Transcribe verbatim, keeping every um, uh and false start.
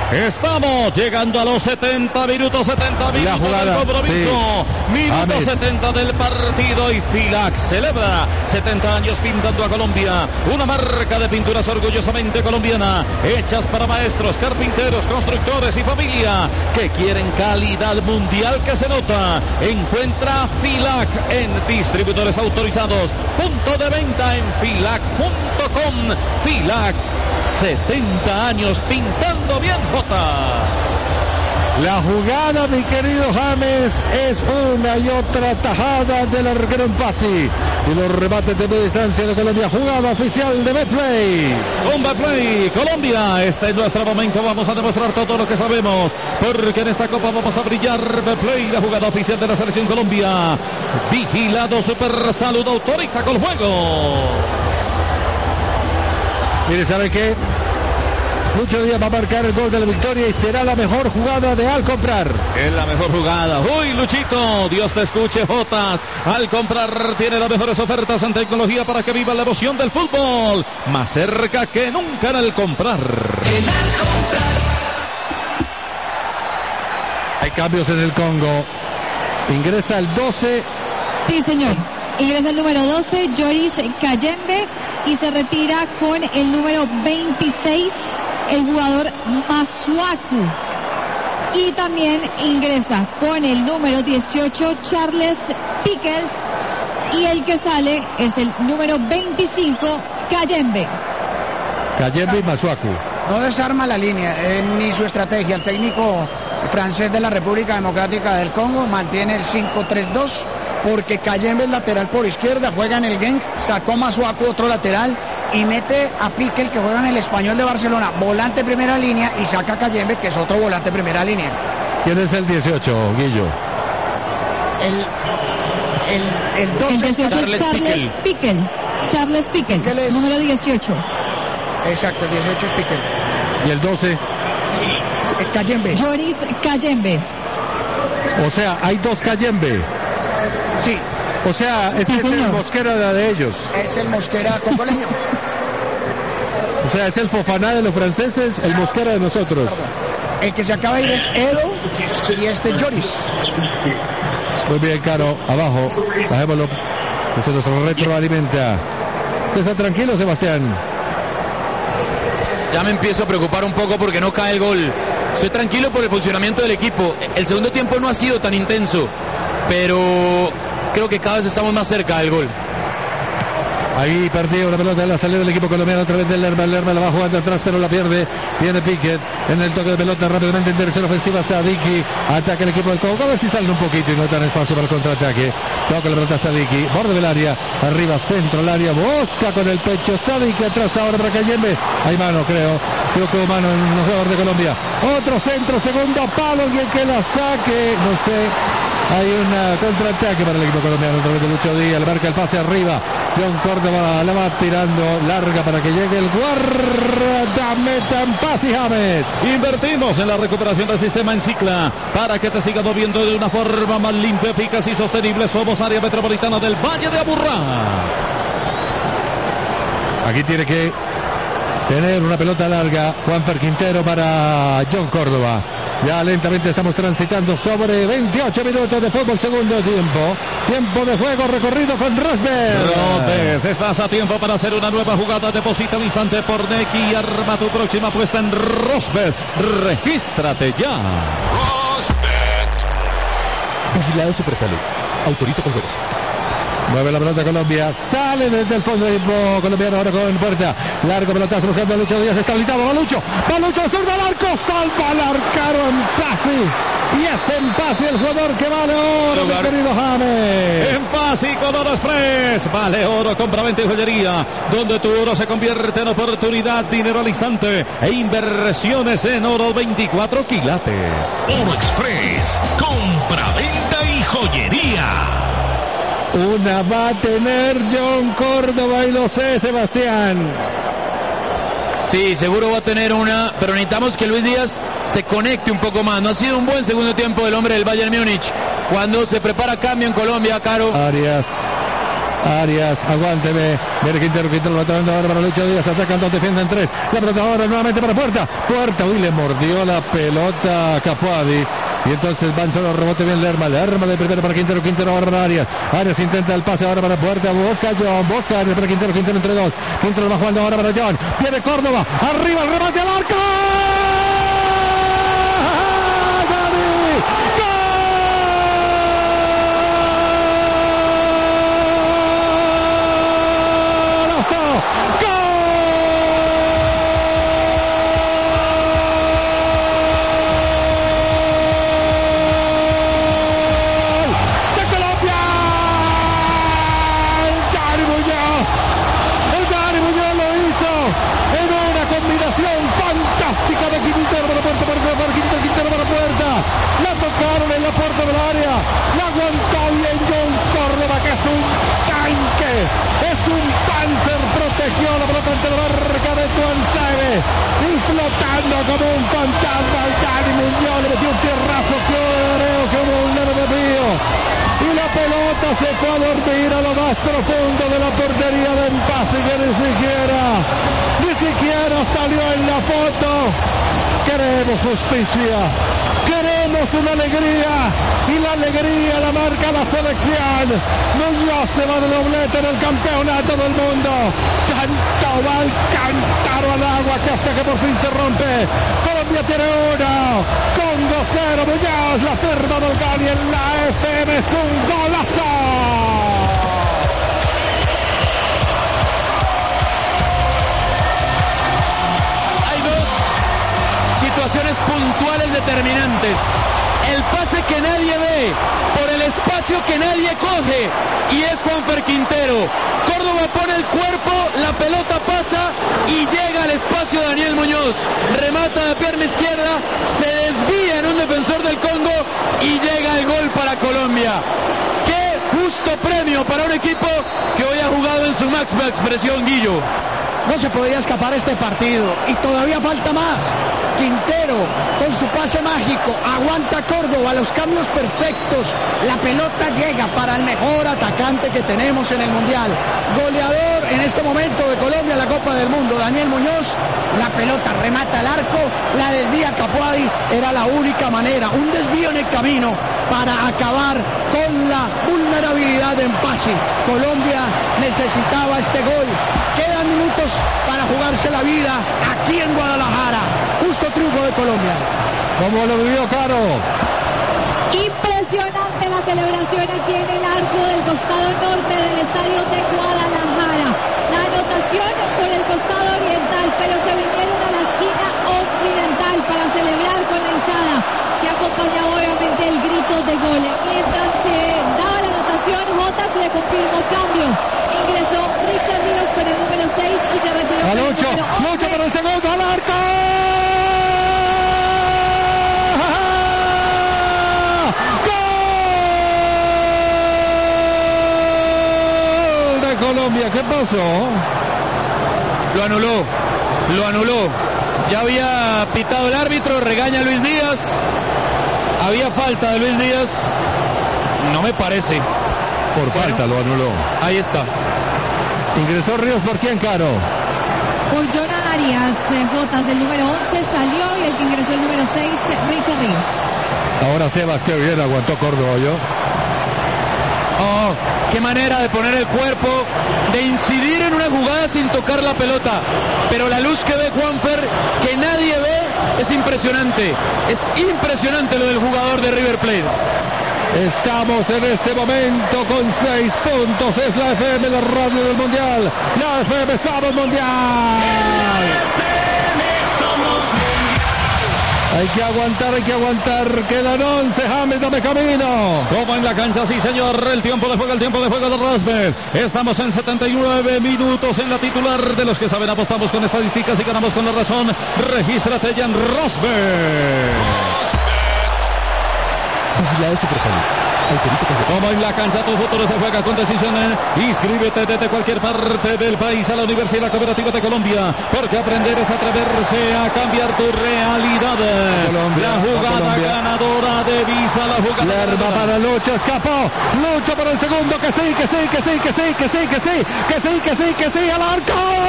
Estamos llegando a los setenta minutos, setenta minutos del compromiso. Sí. Minuto Ames. setenta del partido y Filac celebra setenta años pintando a Colombia. Una marca de pinturas orgullosamente colombiana, hechas para maestros, carpinteros, constructores y familia que quieren calidad mundial que se nota. Encuentra Filac en distribuidores autorizados. Punto de venta en filac punto com. Filac, setenta años pintando bien, Jota. La jugada, mi querido James, es una y otra tajada del arquero en Pasi. Y los rebates de media distancia de Colombia. Jugada oficial de Betplay. Con Betplay, Colombia. Este es nuestro momento. Vamos a demostrar todo lo que sabemos. Porque en esta Copa vamos a brillar. Betplay, la jugada oficial de la Selección Colombia. Vigilado Super Salud. Autoriza con juego. Mire, ¿sabe qué? Lucho Díaz va a marcar el gol de la victoria y será la mejor jugada de Al Comprar. Es la mejor jugada. Uy, Luchito, Dios te escuche, Jotas. Al Comprar tiene las mejores ofertas en tecnología para que viva la emoción del fútbol. Más cerca que nunca en Al Comprar. El Al Comprar. Hay cambios en el Congo. Ingresa el doce. Sí, señor. Ingresa el número doce, Joris Kayembe, y se retira con el número veintiséis, el jugador Masuaku. Y también ingresa con el número dieciocho, Charles Piquel, y el que sale es el número veinticinco, Kayembe. Kayembe y Masuaku. No desarma la línea, eh, ni su estrategia. El técnico francés de la República Democrática del Congo mantiene el cinco tres dos. Porque Kayembe es lateral por izquierda, juega en el Genk, sacó Masuaku, otro lateral, y mete a Piquel, que juega en el Español de Barcelona, volante primera línea, y saca a Kayembe, que es otro volante primera línea. ¿Quién es el dieciocho, Guillo? El, el, el doce, el dieciocho Charles, Charles Piquel. Charles Piquel, Piquel es... número dieciocho. Exacto, el dieciocho es Piquel. ¿Y el doce? Sí. Kayembe. Joris Kayembe. O sea, hay dos Kayembe. Sí. O sea, ese sí, es señor. El Mosquera de ellos. Es el Mosquera congoleño. O sea, es el Fofaná de los franceses, el Mosquera de nosotros. El que se acaba de ir es Edo y este Joris. Muy bien, Caro. Abajo. Bajémoslo. Que se nos retroalimenta. ¿Está tranquilo, Sebastián? Ya me empiezo a preocupar un poco porque no cae el gol. Estoy tranquilo por el funcionamiento del equipo. El segundo tiempo no ha sido tan intenso, pero creo que cada vez estamos más cerca del gol. Ahí perdió la pelota en la salida del equipo colombiano a través del Lerma. El Lerma la va jugando atrás, pero la pierde. Viene Piquet en el toque de pelota rápidamente en dirección ofensiva. Sadiki ataca el equipo del Congo. A ver si sale un poquito y no dan espacio para el contraataque. Toca la pelota Sadiki, borde del área, arriba, centro del área. Busca con el pecho Sadiki atrás ahora para Kayembe. Hay mano, creo. Creo que hubo mano en el jugador de Colombia. Otro centro, segundo palo. Alguien que la saque. No sé. Hay un uh, contraataque para el equipo colombiano a través de Lucho Díaz. Le marca el pase arriba. John Córdoba la va tirando larga para que llegue el guardameta en Pasi James. Invertimos en la recuperación del sistema en Cicla para que te siga moviendo de una forma más limpia, eficaz y sostenible. Somos área metropolitana del Valle de Aburrá. Aquí tiene que tener una pelota larga Juanfer Quintero para John Córdoba. Ya lentamente estamos transitando sobre veintiocho minutos de fútbol, segundo tiempo. Tiempo de juego recorrido con Rosberg. Rotes, estás a tiempo para hacer una nueva jugada. Deposita al instante por Neki y arma tu próxima apuesta en Rosberg. Regístrate ya. Rosberg. Vigilado Supersalud. Autoriza con juegos. Mueve la pelota Colombia, sale desde el fondo del equipo colombiano ahora con Puerta. Largo pelotazo buscando a Lucho Díaz, está habilitado, va Lucho, va Lucho, zurdo al arco, salva al arquero en Pasi. Y es en Pasi el jugador que vale oro, mi querido James. En Pasi con Oro Express, vale oro, compra-venta y joyería, donde tu oro se convierte en oportunidad, dinero al instante e inversiones en oro veinticuatro quilates. Oro Express, compra-venta y joyería. Una va a tener John Córdoba y lo sé, Sebastián. Sí, seguro va a tener una, pero necesitamos que Luis Díaz se conecte un poco más. No ha sido un buen segundo tiempo del hombre del Bayern Múnich. Cuando se prepara cambio en Colombia, Caro. Arias. Arias, aguánteme. Viene Quintero, Quintero lo va tomando ahora para Lucho Díaz. Atacan dos, defienden tres. La pelota ahora nuevamente para Puerta. Puerta, uy, le mordió la pelota a Capuadi. Y entonces van solo rebote bien Lerma. Lerma de primero para Quintero. Quintero ahora para Arias. Arias intenta el pase ahora para Puerta. Busca John. Busca Arias para Quintero. Quintero entre dos. Quintero va jugando ahora para John. Viene Córdoba. Arriba el remate al arco. Fantástica de Quintero para Puerta, para Quintero, Quintero para Puerta. La tocaron en la puerta del área. La aguantó bien John Córdoba, que es un tanque. Es un panzer. Protegió la pelota ante la barca de Tuanzebe. Y flotando como un fantasma, Dani Muñoz le metió un tierrazo, creo que hubo un leve desvío. Y la pelota se fue a dormir a lo más profundo de la portería de Empase, que ni siquiera, ni siquiera salió en la foto. Queremos justicia, queremos una alegría, y la alegría la marca la selección. Muñoz se va de doblete en el campeonato del mundo. Cantó, va al cántaro al agua, que hasta que por fin se rompe. Colombia tiene uno, Congo cero. Muñoz, la firma del Gani en la F M, es un golazo. Situaciones puntuales determinantes. El pase que nadie ve por el espacio que nadie coge, y es Juanfer Quintero. Córdoba pone el cuerpo, la pelota pasa y llega al espacio de Daniel Muñoz. Remata de pierna izquierda, se desvía en un defensor del Congo y llega el gol para Colombia. Qué justo premio para un equipo que hoy ha jugado en su máxima expresión, Guillo. No se podía escapar este partido, y todavía falta más. Quintero con su pase mágico aguanta a Córdoba, los cambios perfectos, la pelota llega para el mejor atacante que tenemos en el Mundial, goleador en este momento de Colombia en la Copa del Mundo, Daniel Muñoz. La pelota remata al arco, la desvía Capuadi, era la única manera, un desvío en el camino para acabar con la vulnerabilidad de Empase. Colombia necesitaba este gol. Quedan minutos para jugarse la vida aquí en Guadalajara. Justo triunfo de Colombia. ¿Cómo lo vivió, Caro? Impresionante la celebración aquí en el arco del costado norte del estadio de Guadalajara. La anotación por el costado oriental, pero se vinieron a la esquina occidental para celebrar con la hinchada, que acompañaba obviamente el grito de gol. Mientras se daba la anotación, Jotas le confirmó cambio. Ingresó Richard Ríos con el número seis y se retiró a con el Lucho, número once. Lucho para el segundo, al arco. ¡Gol de Colombia! ¿Qué pasó? Lo anuló, lo anuló. Ya había pitado el árbitro, regaña a Luis Díaz. Había falta de Luis Díaz. No me parece. Por bueno, falta lo anuló. Ahí está. Ingresó Ríos, ¿por quién, Caro? Por John Arias, eh, Jotas, el número once salió, y el que ingresó el número seis, Richard Ríos. Ahora Sebas, qué bien aguantó Córdoba, ¿yo? Oh, qué manera de poner el cuerpo, de incidir en una jugada sin tocar la pelota. Pero la luz que ve Juanfer, que nadie ve, es impresionante. Es impresionante lo del jugador de River Plate. Estamos en este momento con seis puntos. Es la F M, la radio del Mundial. La F M somos Mundial. Hay que aguantar, hay que aguantar. Quedan once. James, dame camino. Toma en la cancha, sí señor. El tiempo de juego, el tiempo de juego de Rosberg. Estamos en setenta y nueve minutos en la titular. De los que saben, apostamos con estadísticas y ganamos con la razón. Regístrate ya en Rosberg. La de Supersónico. Como en la cancha, tu futuro se juega con decisión. Inscríbete desde cualquier parte del país a la Universidad Cooperativa de Colombia, porque aprender es atreverse a cambiar tu realidad. Colombia, la jugada Colombia. ganadora de Visa, la jugada Lerma ganadora. para Lucho, escapó. Lucho para el segundo, que sí, que sí, que sí, que sí, que sí, que sí, que sí, que sí, que sí, al arco.